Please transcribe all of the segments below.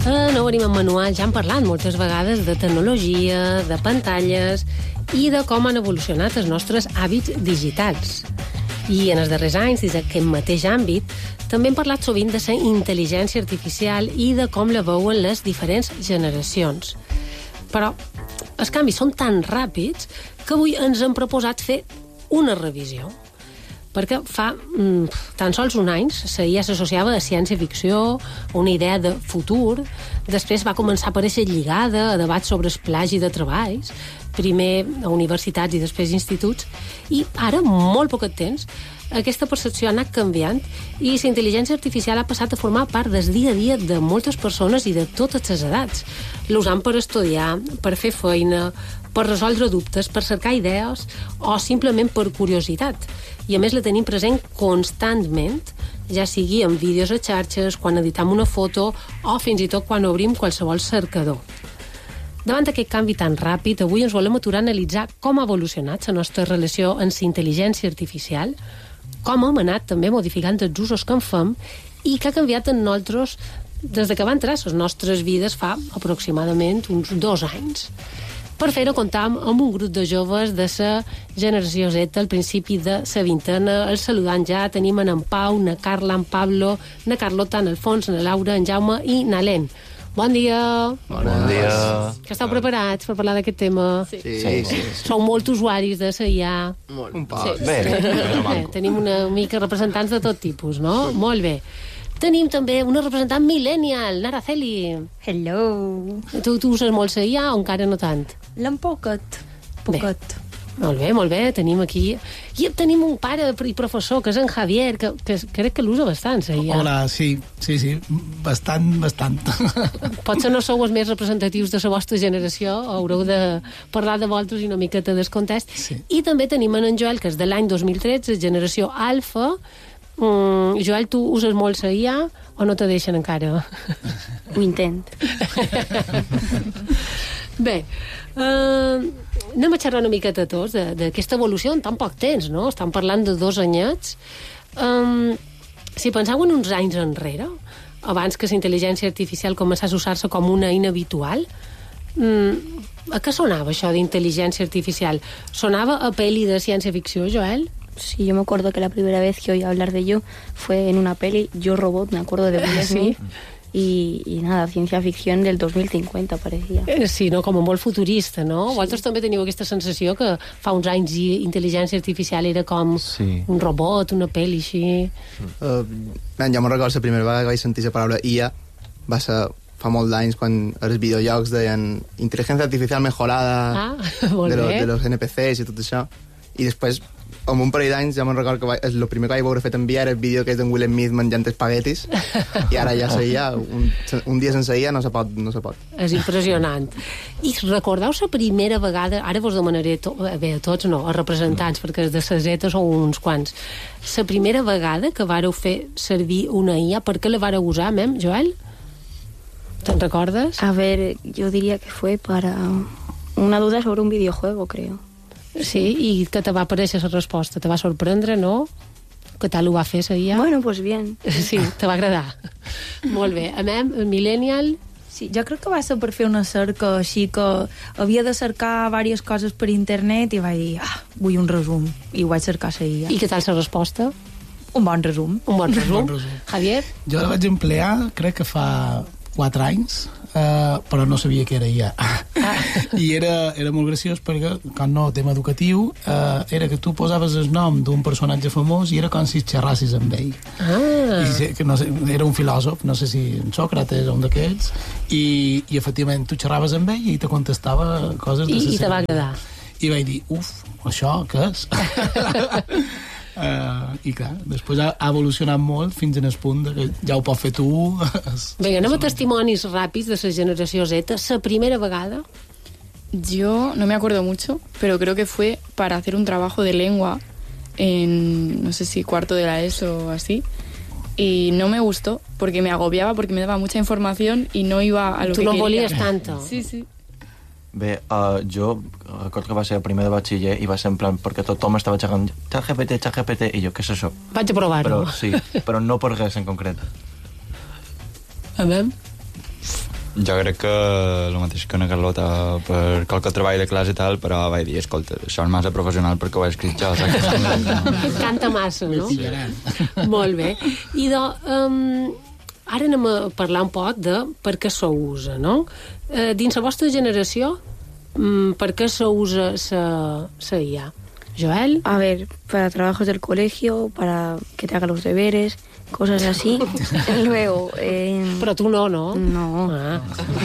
No venim en manual, ja hem parlat moltes vegades de tecnologia, de pantalles i de com han evolucionat els nostres hàbits digitals. I en els darrers anys, des d'aquest mateix àmbit, també hem parlat sovint de la intel·ligència artificial i de com la veuen les diferents generacions. Però els canvis són tan ràpids que avui ens hem proposat fer una revisió. Perquè fa tan sols un any la IA s'associava a ciència-ficció, a una idea de futur, després va començar a aparèixer lligada a debats sobre el plagi de treballs, primer a universitats i després a instituts, i ara, molt poc temps, aquesta percepció ha anat canviant i la intel·ligència artificial ha passat a formar part del dia a dia de moltes persones i de totes les edats. L'usam per estudiar, per fer feina, per resoldre dubtes, per cercar idees o simplement per curiositat. I a més la tenim present constantment, ja sigui en vídeos a xarxes, quan editam una foto o fins i tot quan obrim qualsevol cercador. Davant d'aquest canvi tan ràpid, avui ens volem aturar a analitzar com ha evolucionat la nostra relació amb la intel·ligència artificial, com hem anat també modificant els usos que en fem i què ha canviat en nosaltres des que va entrar a les nostres vides fa aproximadament uns 2 anys. Per fer-ho comptam amb un grup de joves de la generació Z al principi de la vintena. Els saludant ja tenim en Pau, na Carla, en Pablo, na Carlota, en Alfons, na Laura, en Jaume i na Len. Bon dia. Bon dia. Que esteu preparats per parlar d'aquest tema? Sí. Sou molt usuaris de la IA. Un poc. Sí. Bé. Tenim una mica representants de tot tipus, no? Molt bé. Tenim també una representant millennial, Naraceli. Hello. Tu uses molt la IA o encara no tant? Poquet. Molt bé, tenim aquí... I tenim un pare i professor, que és en Javier, que crec que l'usa bastant, la IA. Hola, sí, bastant. Potser no sou els més representatius de la vostra generació, haureu de parlar de vosaltres i una miqueta del context. Sí. I també tenim en Joel, que és de l'any 2013, generació alfa. Joel, tu uses molt la IA o no te deixen encara? Ho intent. Bé, anem a xerrar una miqueta tots d'aquesta evolució en tan poc temps, no? Estem parlant de 2 anyets. Si penseu en uns anys enrere, abans que la intel·ligència artificial començés a usar-se com una eina habitual, a què sonava això d'intel·ligència artificial? Sonava a pel·li de ciència-ficció, Joel? Sí, yo me acuerdo que la primera vez que oí hablar de ello fue en una peli, Yo Robot, me acuerdo de Will Smith. Y nada, ciencia ficción del 2050 parecía. Sí, no? Com a molt futurista, no? Sí. Vosaltres també teniu aquesta sensació que fa uns anys intel·ligència artificial era com un robot, una pel·li així... Jo me'n recordo la primera vegada que vaig sentir la paraula IA va ser fa molt d'anys quan els videojocs deien intel·ligència artificial mejorada de los NPCs i tot això. I després, amb un parell d'anys, ja me'n recordo que el primer que vaig veure fet en VR era el vídeo que és d'en Will Smith menjant espaguetis, i ara ja la IA, un dia sense IA no se pot. És impressionant. I recordeu la primera vegada, ara vos demanaré a tots no, a representants, perquè de la Z són uns quants, la primera vegada que vareu fer servir una IA, per què la vareu usar, Joel? ¿Te'n recordes? A ver, yo diría que fue para una duda sobre un videojuego, creo. Sí, i què te va aparèixer la resposta? Te va sorprendre, no? Què tal ho va fer, la IA? Bueno, pues bien. Sí, te va agradar. Molt bé. El millennial... Sí, jo crec que va ser per fer una cerca així que havia de cercar diverses coses per internet i vaig dir, vull un resum. I ho vaig cercar a la IA. I què tal la resposta? Un bon resum. Un bon resum. Javier? Jo la vaig emplear, crec que fa 4 anys, però no sabia que era IA. I era molt graciós perquè, com no, tema educatiu, era que tu posaves el nom d'un personatge famós i era com si xerrassis amb ell. I que no sé, era un filòsof, no sé si en Sòcrates o un d'aquests, i efectivament tu xerraves amb ell i te contestava coses de I te va agradar. I vaig dir, això què és? I clar, després ha evolucionat molt fins en el punt que ja ho pots fer tu. Vinga, anem a testimonis ràpids de la generació Z. La primera vegada? Yo no me acuerdo mucho, pero creo que fue para hacer un trabajo de lengua en, no sé si cuarto de la ESO o así, y no me gustó porque me agobiaba, porque me daba mucha información y no iba a lo que quería. Tu no volies tanto. Sí. Bé, jo recordo que va ser el primer de batxiller i va ser en plan perquè tothom estava xerrant ChatGPT, i jo, què és això? Vaig a provar-ho. Sí, però no per res en concret. A veure? Jo crec que el mateix que una Carlota per qualque treball de classe i tal, però vaig dir, escolta, això és massa professional perquè ho he escrit jo. Canta massa, no? Molt bé. I ara anem a parlar un poc de per què se usa, no? Dins la vostra generació, per què se usa la IA? Joel? A ver, para trabajos del colegio, para que te haga los deberes, cosas así. Luego... Pero tú no, ¿no? No. Ah.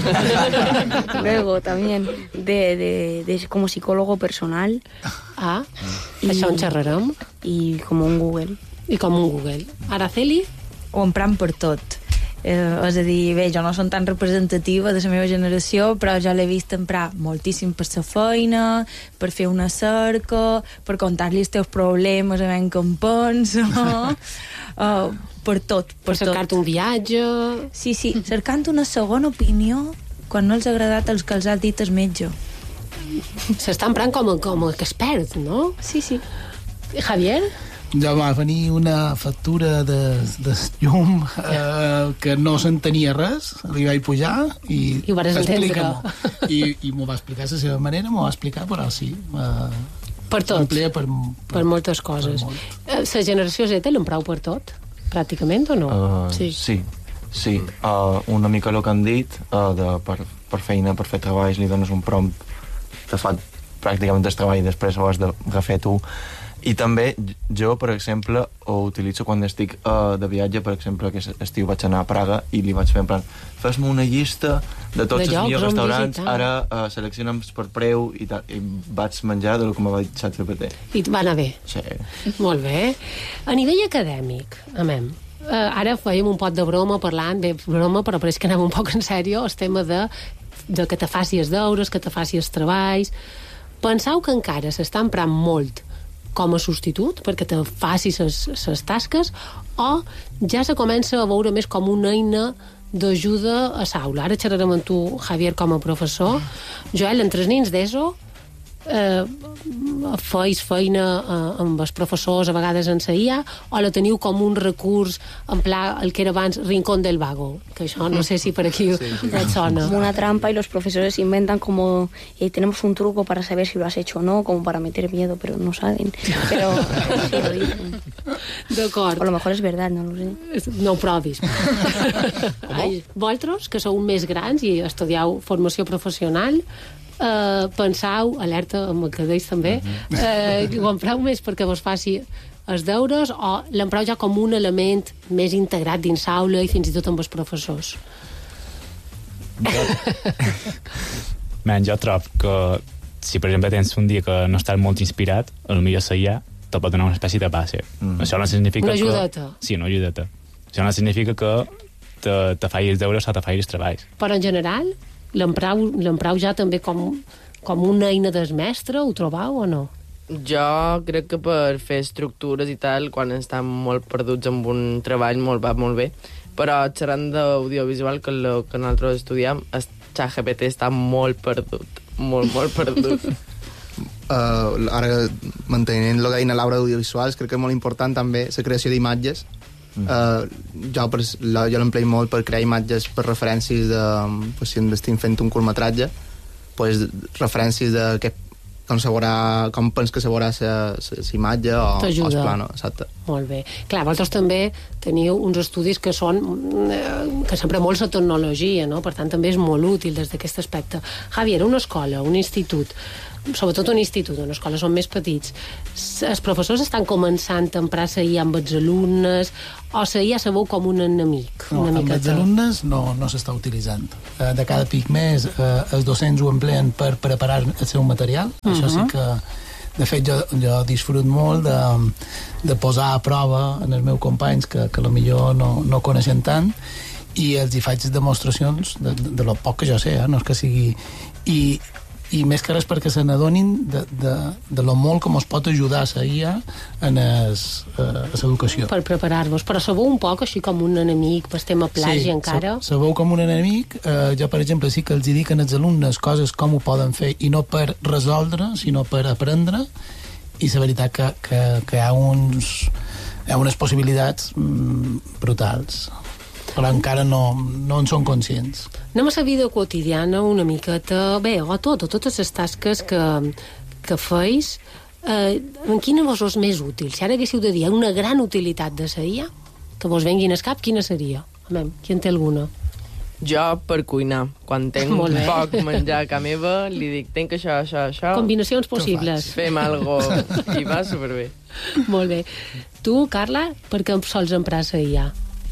Luego también de como psicólogo personal. Ah, això en xerrarem. I com un Google. I com un Google. Araceli? Ho emprem per tot. És a dir, bé, jo no som tan representativa de la meva generació, però ja l'he vist emprar moltíssim per la feina, per fer una cerca, per contar-li els teus problemes a veure com pensa, per tot. Per cercar-te un viatge... Sí, cercant una segona opinió quan no els ha agradat els que els ha dit el metge. S'està emprant com a expert, no? Sí. Javier? Ja va venir una factura de llum que no s'entenia res, li vaig pujar i explica-m'ho. I m'ho va explicar de la seva manera, m'ho va explicar, però sí. Per tot, per moltes coses. La generació Z l'emprau per tot, pràcticament, o no? Sí. Una mica el que han dit, per feina, per fer treballs, li dones un prompt, te fa pràcticament el treball i després ho has de refer tu. I també jo, per exemple, ho utilitzo quan estic de viatge, per exemple, aquest estiu vaig anar a Praga i li vaig fer en plan, fes-me una llista de tots els millors restaurants, ara selecciona'm per preu i tal, i vaig menjar del que me va dir ChatGPT. I va anar bé? Sí. Molt bé. A nivell acadèmic, ara fèiem un pot de broma parlant, broma, però pareix que anem un poc en sèrio, el tema de que te faci els deures, que te faci els treballs. Penseu que encara s'està emprant molt com a substitut, perquè te faci les tasques, o ja se comença a veure més com una eina d'ajuda a l'aula. Ara xerrarem amb tu, Javier, com a professor. Joel, entre els nens d'ESO, feis feina amb els professors a vegades en la IA, o la teniu com un recurs en pla el que era abans Rincón del Vago, que això no sé si per aquí et sona. Como una trampa y los profesores inventan como tenemos un truco para saber si lo has hecho o no, como para meter miedo, pero no saben, pero sí lo dicen. D'acord. O a lo mejor es verdad, no lo sé. No ho provis. Vosaltres, que sou més grans i estudieu formació professional, pensau, alerta amb el que deis també, ho empreu més perquè vos faci els deures o l'empreu ja com un element més integrat dins l'aula i fins i tot amb els professors? Jo trobo que si per exemple tens un dia que no estàs molt inspirat, potser la IA te pot donar una espècie de base. Això no significa una ajudeta. Sí, una ajudeta. Això no significa que te faci els deures o te faci els treballs. Però en general l'emprau ja també com una eina del mestre, ho trobeu o no? Jo crec que per fer estructures i tal, quan estan molt perduts amb un treball, va molt bé. Però xerrant d'audiovisual, que el que nosaltres estudiem, el ChatGPT està molt perdut. Molt perdut. Ara, mantenint el que deia Laura d'audiovisuals, crec que és molt important també la creació d'imatges. Jo l'empleo molt per crear imatges per referències de, si estic fent un curtmetratge, referències de com pens que se veurà la imatge o el plano. Exacte. Molt bé. Clar, vosaltres també teniu uns estudis que són que sempre molt la tecnologia, no? Per tant també és molt útil des d'aquest aspecte. Javier, una escola, un institut, sobretot un institut, on les escoles són més petits, els professors estan començant a emprar la IA amb els alumnes o la IA se veu com un enemic? No, amb els alumnes no s'està utilitzant. De cada pic més els docents ho empleen per preparar el seu material. Això sí que, de fet, jo disfrut molt de posar a prova en els meus companys que potser no coneixen tant, i els hi faig demostracions de lo poc que jo sé, no és que sigui... I més que res perquè se n'adonin de lo molt que ens pot ajudar la IA en l'educació. Per preparar-vos. Però sabeu un poc així com un enemic per tema plagi encara? Sí, sabeu com un enemic. Jo, per exemple, sí que els dic als alumnes coses com ho poden fer, i no per resoldre, sinó per aprendre, i la veritat que hi ha unes possibilitats brutals. però encara no en són conscients. Anem a la vida quotidiana una miqueta, bé, o totes les tasques que feis, en quina vos és més útil? Si ara haguéssiu de dir una gran utilitat de la IA, que vos venguin al cap, quina seria? Qui en té alguna? Jo, per cuinar. Quan tenc poc menjar a casa meva, li dic, tenc això. Combinacions possibles. Fem algo i va superbé. Molt bé. Tu, Carla, per què sols emprar la IA?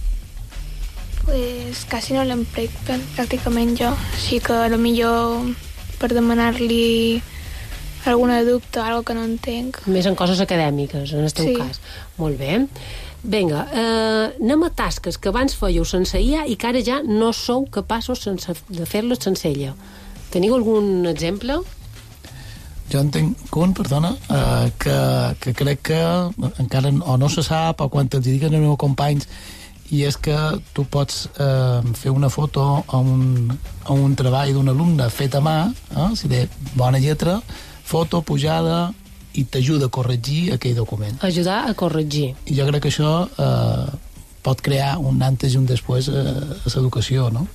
Pues quasi no l'emprec pràcticament jo. Així que potser per demanar-li alguna dubte, algo que no entenc. Més en coses acadèmiques, en el teu cas. Molt bé. Vinga, anem a tasques que abans fèieu sense IA i que ara ja no sou capaços de fer-les sense ella. Teniu algun exemple? Jo en tinc un, perdona, que crec que encara o no se sap o quan els diuen els meus companys, i és que tu pots fer una foto a un treball d'un alumne fet a mà, si té bona lletra, foto, pujada, i t'ajuda a corregir aquell document. Ajudar a corregir. I jo crec que això pot crear un antes i un després a l'educació, no?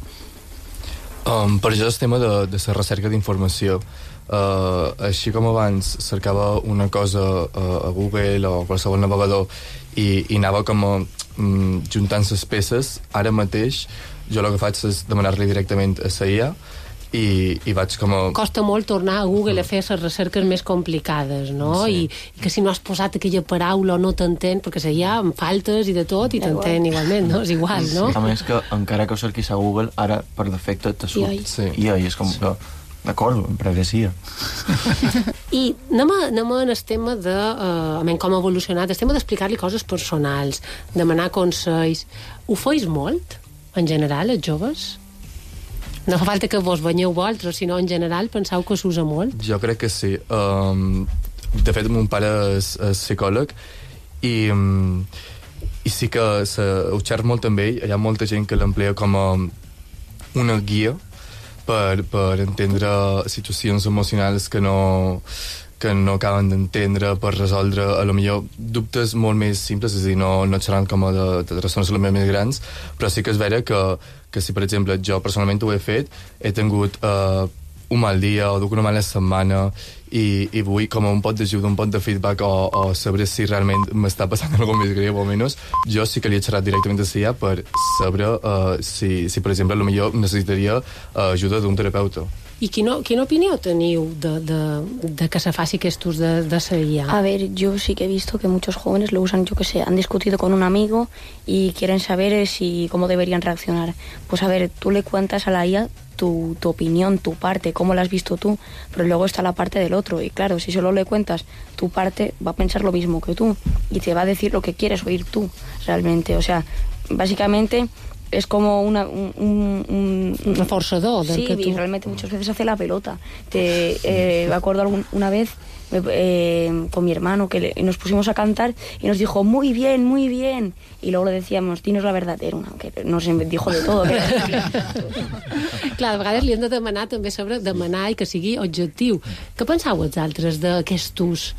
Per això el tema de la recerca d'informació. Així com abans cercava una cosa a Google o qualsevol navegador i anava com juntant les peces, ara mateix jo el que faig és demanar-li directament a la IA i vaig com a... Costa molt tornar a Google a fer les recerques més complicades, no? Sí. I que si no has posat aquella paraula o no t'entén, perquè si hi ha faltes i de tot i t'entén igualment, no? És igual, no? A més que encara que ho cerquis a Google, ara per defecte te surt IA i és com que d'acord, em prevesia. I anem en el tema de com ha evolucionat, el tema d'explicar-li coses personals, demanar consells. Ho feis molt, en general, els joves? No fa falta que vos banyeu vosaltres, sinó en general penseu que s'usa molt? Jo crec que sí. De fet, mon pare és psicòleg i sí que ho xerro molt amb ell. Hi ha molta gent que l'emplea com a una guia per entendre situacions emocionals que no acaben d'entendre, per resoldre a lo millor dubtes molt més simples, és a dir, no xerrant com a de trastorns més grans, però sí que és vera que si, per exemple, jo personalment ho he fet, he tingut un mal dia o duc una mala setmana i vull com un pot d'ajuda, un pot de feedback o saber si realment m'està passant alguna més greu o menys, jo sí que li he xerrat directament a CIA per saber si per exemple, potser necessitaria ajuda d'un terapeuta. I quina opinió teniu de que se faci aquest ús de CIA? A ver, yo sí que he visto que muchos jóvenes lo usan, yo que sé, han discutido con un amigo y quieren saber cómo deberían reaccionar. Pues a ver, tú le cuentas a la IA tu opinión, tu parte, cómo la has visto tú, pero luego está la parte del otro. Y claro, si solo le cuentas tu parte, va a pensar lo mismo que tú y te va a decir lo que quieres oír tú, realmente. O sea, básicamente es como un reforzador del que tú... realmente muchas veces hace la pelota. Me acuerdo una vez con mi hermano que nos pusimos a cantar y nos dijo muy bien, y luego le decíamos, dinos la verdad, era una que nos dijo de todo. Clar, de vegades li hem de demanar també sobre demanar i que sigui objectiu. Què penseu vosaltres d'aquest ús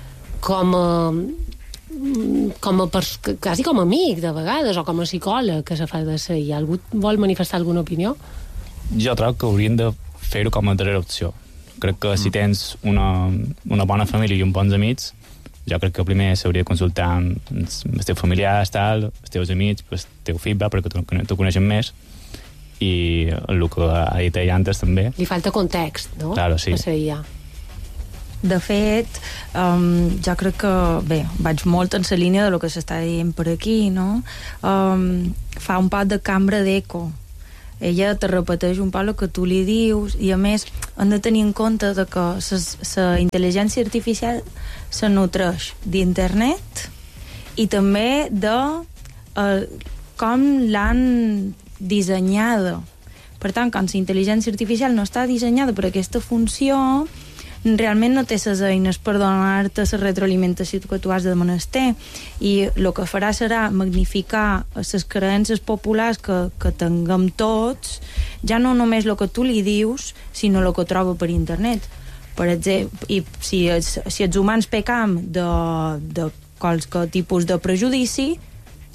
quasi com a amic de vegades o com a psicòleg que se fa de ser? Algú vol manifestar alguna opinió? Jo trobo que haurien de fer-ho com a darrera opció. Crec que si tens una bona família i uns bons amics, jo crec que primer s'hauria de consultar amb els teus familiars, els teus amics, el teu feedback, perquè t'ho coneixen més, i el que ha dit ell antes també. Li falta context, no? Claro, sí. De fet, jo crec que, bé, vaig molt en la línia de lo que s'està dient per aquí, no? Fa un poc de cambra d'eco. Ella te repeteix un poc el que tu li dius i, a més, hem de tenir en compte de que la intel·ligència artificial se nutreix d'internet i també de com l'han dissenyada. Per tant, quan la intel·ligència artificial no està dissenyada per aquesta funció, realment no té les eines per donar-te la retroalimentació que tu has de menester, i el que farà serà magnificar les creences populars que tinguem tots, ja no només el que tu li dius, sinó el que troba per internet. Per exemple, i si els humans pecam de qualsevol tipus de prejudici,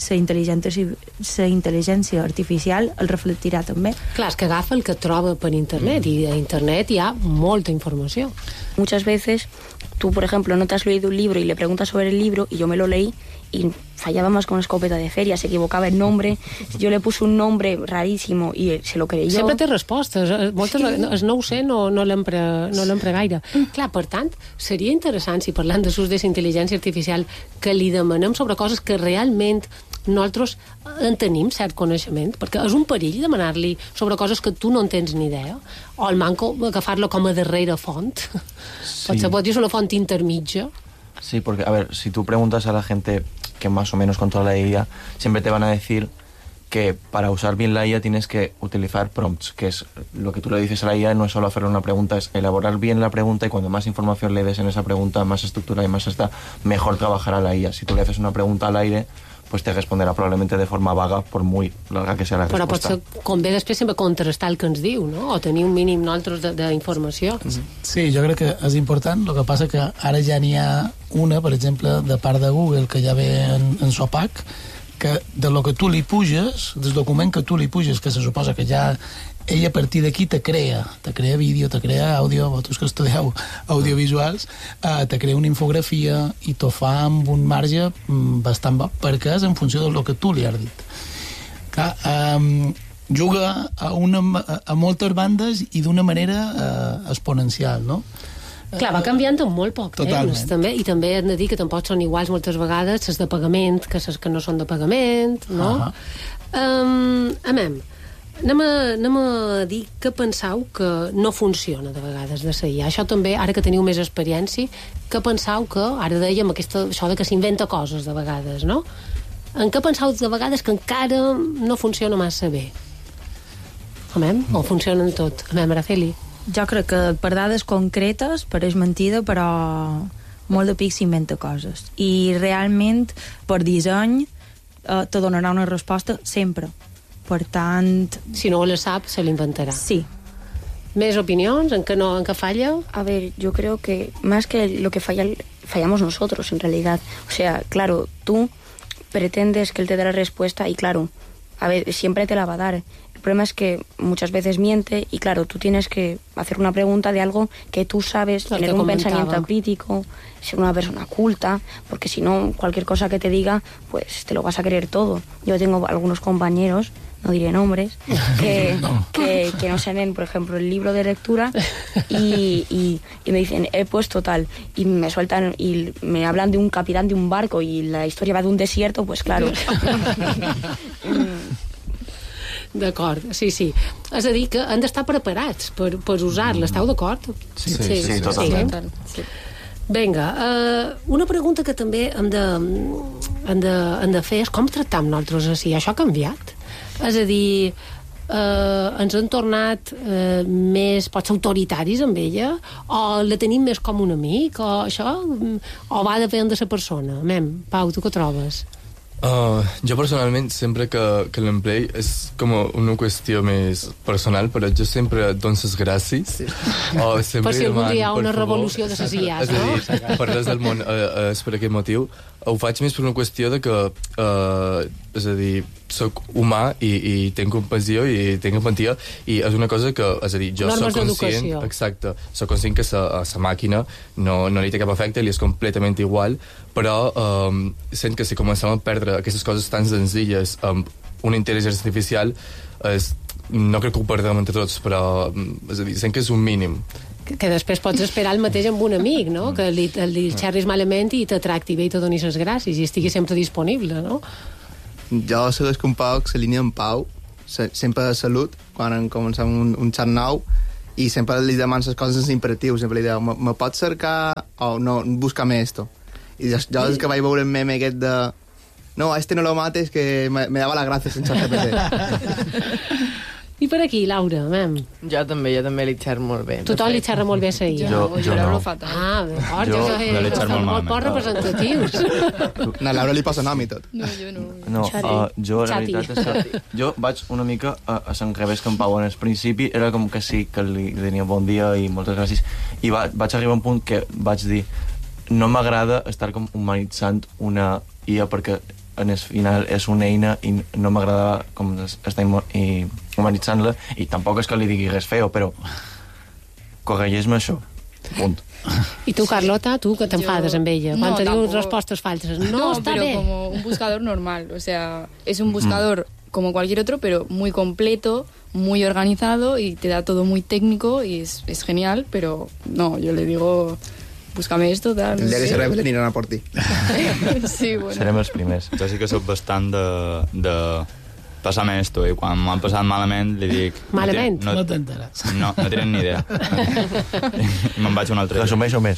la intel·ligència artificial el reflectirà també. Clar, és que agafa el que troba per internet, i a internet hi ha molta informació. Muchas veces tú, por ejemplo, no te has leído un libro y le preguntas sobre el libro y yo me lo leí y fallaba más con una escopeta de feria, se equivocaba el nombre, yo le puse un nombre rarísimo i se lo creyó. Sempre té respostes. Moltes vegades, no ho sé, no l'empra gaire. Clar, per tant, seria interessant, si parlant de l'ús de la intel·ligència artificial, que li demanem sobre coses que realment nosaltres en tenim cert coneixement, perquè és un perill demanar-li sobre coses que tu no en tens ni idea, o el manco agafar-lo com a darrera font. Sí. Potser pot dir una font intermitja. Sí, porque, a ver, si tú preguntas a la gente que más o menos controla la IA, siempre te van a decir que para usar bien la IA tienes que utilizar prompts, que es lo que tú le dices a la IA, no es solo hacerle una pregunta, es elaborar bien la pregunta, y cuando más información le des en esa pregunta, más estructura y más mejor trabajará la IA. Si tú le haces una pregunta al aire, pues te responderà probablement de forma vaga, per muy larga que sea la resposta. Però potser convé després sempre contrastar el que ens diu, no? O tenir un mínim nosaltres d'informació. Sí, jo crec que és important, el que passa que ara ja n'hi ha una, per exemple, de part de Google, que ja ve en SOPAC, que de lo que tu li puges, del document que tu li puges, que se suposa que ja ella a partir d'aquí te crea vídeo, te crea àudio, vosaltres que estudieu audiovisuals, te crea una infografia i t'ho fa amb un marge bastant bo, perquè és en funció del que tu li has dit. Clar, juga a moltes bandes i d'una manera exponencial, no? Clar, va canviant en molt poc temps, també, i també hem de dir que tampoc són iguals moltes vegades les de pagament que les que no són de pagament, no? Anem a dir que penseu que no funciona de vegades de la IA. Això també, ara que teniu més experiència, que penseu que, ara dèiem això de que s'inventa coses de vegades, no? En què penseu de vegades que encara no funciona massa bé? O funcionen tot? Araceli? Jo crec que per dades concretes pareix mentida, però molt de pic s'inventa coses. I realment, per disseny, te donarà una resposta sempre. Per tant... Si no la sap, se l'inventarà. Sí. ¿Més opinions? ¿En qué falla? A ver, yo creo que más que lo que fallamos nosotros, en realidad. O sea, claro, tú pretendes que él te dé la respuesta y, claro, a ver, siempre te la va a dar. El problema es que muchas veces miente y, claro, tú tienes que hacer una pregunta de algo que tú sabes, tener un pensamiento crítico, ser una persona culta, porque si no, cualquier cosa que te diga, pues te lo vas a creer todo. Yo tengo algunos compañeros, no diré nombres, que no se ven, por ejemplo, el libro de lectura y me dicen, he puesto tal, y me sueltan y me hablan de un capitán de un barco y la historia va de un desierto, pues claro. D'acord, sí. És a dir, que han d'estar preparats per usar-la. Esteu d'acord? Sí, totalment. Sí. Vinga, una pregunta que també hem de fer és com tractam nosaltres així. Això ha canviat? És a dir, ens han tornat més, potser, autoritaris amb ella? O la tenim més com un amic? O això? O va depèn de la persona? Pau, tu què trobes? Jo personalment sempre que l'emplei és com una qüestió més personal, però jo sempre et dono les gràcies. Per si algun dia hi ha una revolució de les IAs, no? És a dir, per res del món és per aquest motiu. Ho faig més per una qüestió de que, és a dir, soc humà i tinc compassió i tinc empatia, i és una cosa que, és a dir, jo soc conscient, exacte, soc conscient que a la màquina no li té cap efecte, li és completament igual, però sent que si comencem a perdre aquestes coses tan senzilles amb una intel·ligència artificial, no crec que ho perdem entre tots, però és a dir, sent que és un mínim. Que després pots esperar el mateix amb un amic, no? Que li xerris malament i te tracti bé i te doni les gràcies i estigui sempre disponible, no? Jo segueixo un poc la línia en Pau, sempre de salut, quan comencem un xat nou, i sempre li demano les coses sense imperatiu, sempre li diu, me pots cercar o no, búscame esto. I jo és que vaig veure el meme aquest de no, a este no lo mates, que me daba la gràcia sense GPT. I per aquí, Laura, Jo també li xerro molt bé. Tothom li xerra molt bé a ella. Jo no. D'acord, jo li xerro molt poc representatius. No, a Laura li posa nom i tot. No, jo no. No, jo la veritat és que jo vaig una mica a l'enrevés que en Pau en el principi, era com que sí, que li tenia bon dia i moltes gràcies, i vaig arribar a un punt que vaig dir no m'agrada estar com humanitzant una IA, perquè en el final és una eina i no m'agrada com està humanitzant-la, i tampoc és que li digui res feo, però corregeix-me això, punt. I tu, Carlota, tu que t'enfades amb ella quan te diu respostes falses? No, está pero bien. Como un buscador normal, o sea, es un buscador como cualquier otro, pero muy completo, muy organizado y te da todo muy técnico y es genial, pero no, yo le digo, búscame esto, tal. El dia que se rebelen aniran a por ti. Sí, bueno. Serem els primers. Jo sí que soc bastant de passar-me esto, i quan m'han passat malament li dic... Malament? No t'enteres. No tenen ni idea. I me'n vaig un altre dia. Resumeixo més.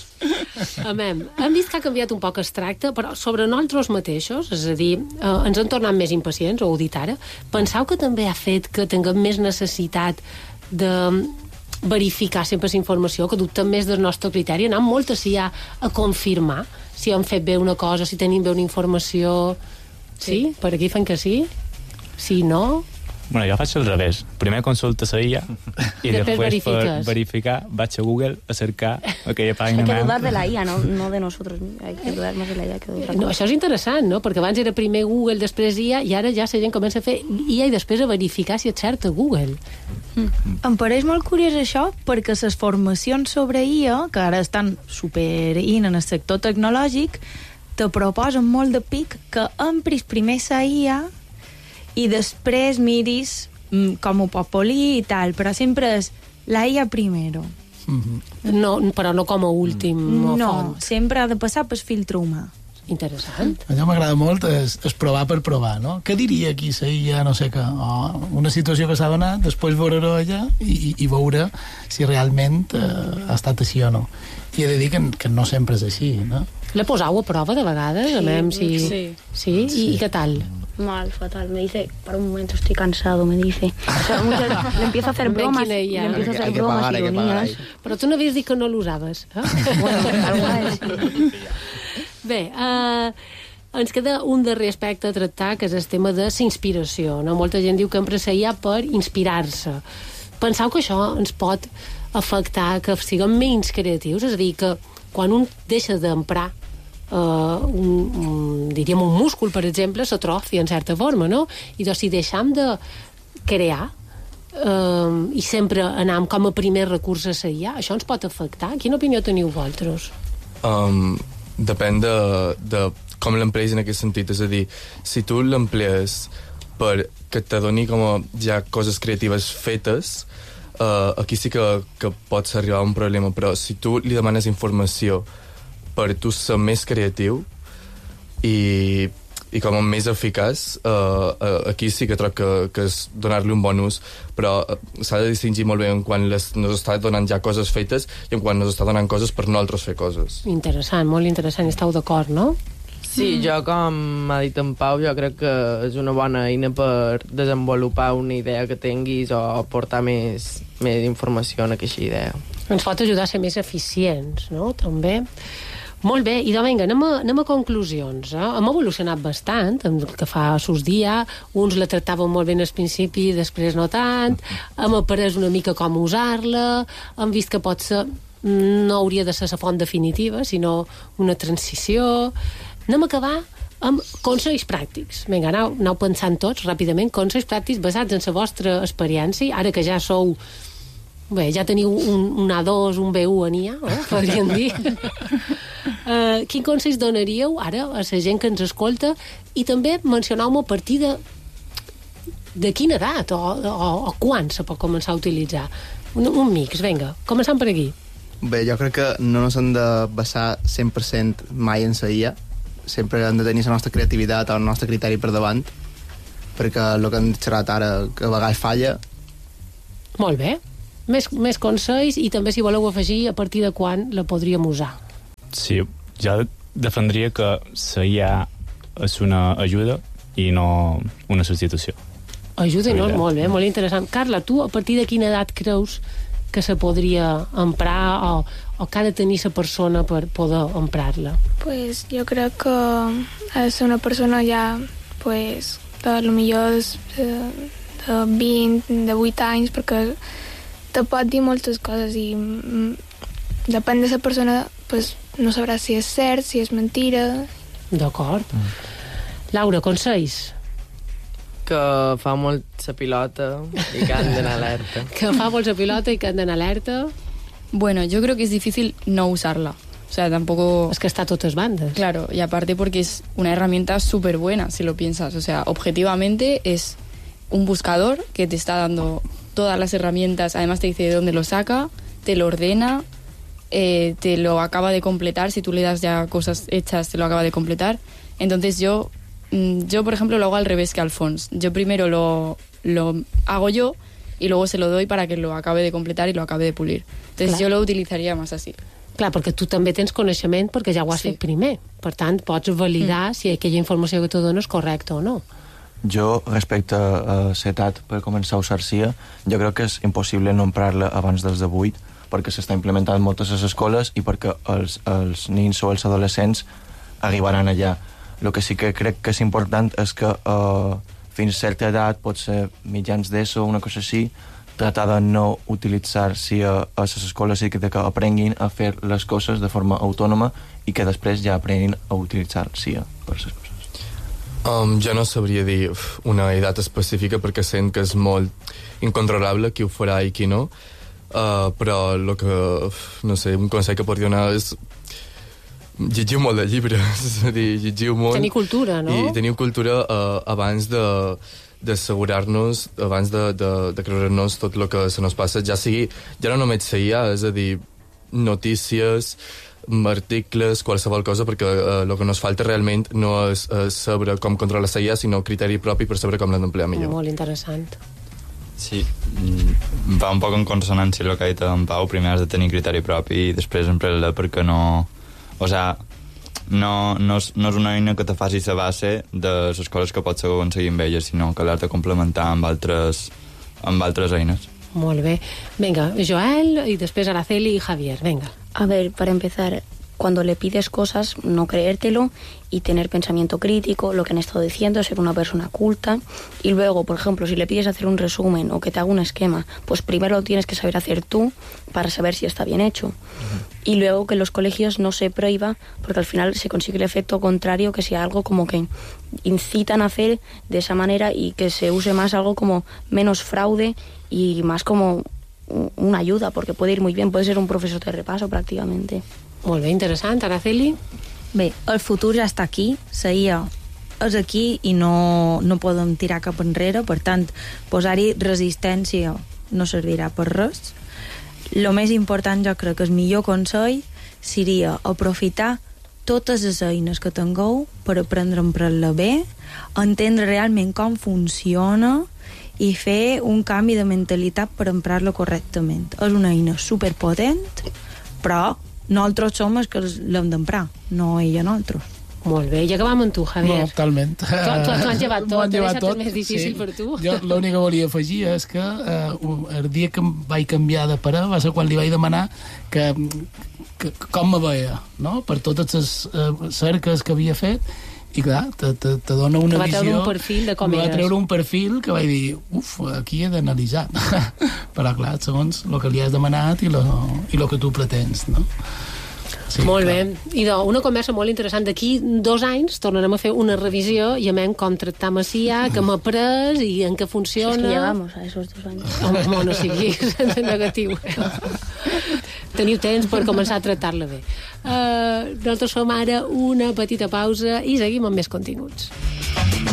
Hem vist que ha canviat un poc el tracte, però sobre nosaltres mateixos, és a dir, ens hem tornat més impacients, ho heu dit ara. Penseu que també ha fet que tinguem més necessitat de verificar sempre la informació, que dubtem més del nostre criteri, anem molt a confirmar si hem fet bé una cosa, si tenim bé una informació... Sí? Per aquí fan que sí? Si no... Bueno, jo faig al revés. Primer consulta la IA i després per verificar vaig a Google a cercar aquella pàgina. Hay que dudar de la IA, no de nosotros. Hay que dudar más de la IA que de otra cosa. No, això és interessant, no? Perquè abans era primer Google, després IA, i ara ja la gent comença a fer IA i després a verificar si és cert a Google. Em pareix molt curiós això, perquè les formacions sobre IA, que ara estan super in en el sector tecnològic, te proposen molt de pic que empris primer la IA i després miris com ho pot polir i tal, però sempre és la IA primero. No, però no com a últim font. No, sempre ha de passar pel filtre humà. Interessant. Allò m'agrada molt, és provar per provar, no? Què diria aquí la IA, no sé què? Una situació que s'ha donat, després veure-ho allà i veure si realment ha estat així o no. I he de dir que no sempre és així, no? La posau a prova de vegades? Sí. ¿Y qué tal? Mal, fatal. Me dice, para un momento estoy cansado, me dice. O sea, le empiezo a hacer bromas, y ironías. Però tu no havies dit que no l'usaves, eh? Bueno, alguna vez sí. Bé, ens queda un darrer aspecte a tractar, que és el tema de l'inspiració, no? Molta gent diu que empra la IA per inspirar-se. Penseu que això ens pot afectar que siguem menys creatius? És a dir, que quan un deixa d'emprar diríem un múscul, per exemple, s'atrofia en certa forma, no? I doncs si deixam de crear i sempre anam com a primer recurs a la IA, això ens pot afectar? Quina opinió teniu vosaltres? Depèn de com l'empleis en aquest sentit, és a dir, si tu l'emplees per que te doni com ja coses creatives fetes, aquí sí que pots arribar a un problema, però si tu li demanes informació per tu ser més creatiu i com a més eficaç, aquí sí que trob que és donar-li un bon ús, però s'ha de distingir molt bé en quan nos està donant ja coses fetes i en quan nos està donant coses per nosaltres fer coses. Interessant, molt interessant. Esteu d'acord, no? Sí, jo, com ha dit en Pau, jo crec que és una bona eina per desenvolupar una idea que tinguis o aportar més informació en aquesta idea. Ens pot ajudar a ser més eficients, no? També. Molt bé, i doncs vinga, anem a conclusions. Hem evolucionat bastant, que fa sus dia, uns la tractaven molt bé al principi, després no tant, hem après una mica com usar-la, hem vist que pot ser, no hauria de ser la font definitiva, sinó una transició. Anem a acabar amb consells pràctics. Vinga, aneu pensant tots, ràpidament, consells pràctics basats en la vostra experiència, ara que ja sou... Bé, ja teniu un A2, un B1 en IA, podríem dir. Quin consells donaríeu ara a la gent que ens escolta i també mencioneu-me a partir de quina edat o quan se pot començar a utilitzar? Un mix, vinga, començant per aquí. Bé, jo crec que no ens hem de basar 100% mai en la IA, sempre hem de tenir la nostra creativitat o el nostre criteri per davant, perquè el que hem xerrat ara que a vegades falla. Molt bé. Més consells i també si voleu afegir a partir de quan la podríem usar. Sí, jo defendria que la IA és una ajuda i no una substitució. Ajuda i no, molt bé, molt interessant. Carla, tu a partir de quina edat creus que se podria emprar o que ha de tenir la persona per poder emprar-la? Pues jo crec que ha de ser una persona ja pues, de lo millor de 20, de 8 anys, perquè te pot dir moltes coses i depèn de la persona pues, no sabrà si és cert, si és mentira. D'acord. Laura, consells? Que fa molt la pilota i que han d'anar alerta. Que fa molt la pilota i que han d'anar alerta. Bueno, yo creo que es difícil no usarla. O sea, tampoco... Es que está a todas bandas. Claro, y aparte porque es una herramienta súper buena, si lo piensas. O sea, objetivamente es un buscador que te está dando todas las herramientas, además te dice de dónde lo saca, te lo ordena, te lo acaba de completar, si tú le das ya cosas hechas, te lo acaba de completar. Entonces yo por ejemplo, lo hago al revés que Alfons. Yo primero lo hago yo y luego se lo doy para que lo acabe de completar y lo acabe de pulir. Entonces yo lo utilizaría más así. Clar, perquè tu també tens coneixement perquè ja ho has fet primer. Per tant, pots validar si aquella informació que tu dones és correcta o no. Jo, respecte a l'edat per començar a usar CIA, jo crec que és impossible no emprar-la abans dels 18, perquè s'està implementant moltes a les escoles i perquè els nins o els adolescents arribaran allà. El que sí que crec que és important és que fins a certa edat, pot ser mitjans d'ESO, una cosa així, tratar de no utilitzar CIA a les escoles i que aprenguin a fer les coses de forma autònoma i que després ja aprenguin a utilitzar CIA per les coses. Jo no sabria dir una edat específica perquè sent que és molt incontrolable qui ho farà i qui no, però el que, no sé, un consell que podria donar és llegiu molt de llibres, és a dir, llegiu molt... Tenir cultura, no? I teniu cultura abans d'assegurar-nos, abans de creure-nos tot el que se nos passa, ja no només CIA, és a dir, notícies, articles, qualsevol cosa, perquè el que nos falta realment no és saber com controlar la CIA, sinó criteri propi per saber com l'han d'emplear millor. Molt interessant. Sí, va un poc en consonància el que ha dit en Pau. Primer has de tenir criteri propi i després emprar-la perquè no... O sea, no és una eina que te faci la base de les coses que pots aconseguir amb elles, sinó que l'has de complementar amb altres eines. Molt bé. Venga, Joel, y después Araceli y Javier. Venga. A ver, para empezar, cuando le pides cosas, no creértelo y tener pensamiento crítico, lo que han estado diciendo, ser una persona culta. Y luego, por ejemplo, si le pides hacer un resumen o que te haga un esquema, pues primero lo tienes que saber hacer tú para saber si está bien hecho. Y luego que en los colegios no se prohíba, porque al final se consigue el efecto contrario, que sea algo como que incitan a hacer de esa manera y que se use más algo como menos fraude y más como una ayuda, porque puede ir muy bien, puede ser un profesor de repaso prácticamente. Molt bé, interessant. Araceli? Bé, el futur ja està aquí, la IA és aquí i no podem tirar cap enrere, per tant, posar-hi resistència no servirà per res. El més important, jo crec que el millor consell seria aprofitar totes les eines que tingueu per aprendre a emprar-la bé, entendre realment com funciona i fer un canvi de mentalitat per emprar-la correctament. És una eina superpotent, però nosaltres som els que l'hem d'emprar, no ella nosaltres. Molt bé, i acabam amb tu, Javier. No, totalment. Tu has llevat tot, t'he deixat el més difícil per tu. Jo l'únic que volia afegir és que el dia que em vaig canviar de parer va ser quan li vaig demanar que com me veia, no? Per totes les cerques que havia fet, i clar, te dona una visió... Va treure un perfil de com eres. Va treure un perfil que vaig dir, aquí he d'analitzar. Però clar, segons el que li has demanat i el que tu pretens, no? Sí, molt bé. I una conversa molt interessant. D'aquí 2 anys tornarem a fer una revisió i a com tractar amb CIA, que hem après i en què funciona. Si es que llegamos a esos 2 años. Home, no siguis negatiu. Teniu temps per començar a tractar-la bé. Nosaltres fem ara una petita pausa i seguim amb més continguts.